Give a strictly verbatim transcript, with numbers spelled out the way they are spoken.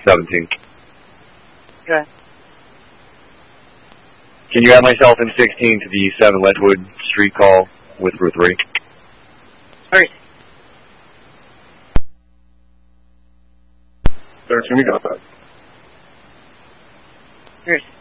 seventeen. Okay. Can you add myself in sixteen to the seven Ledgewood Street call with Route three? Alright. thirteen, we got that. Cheers.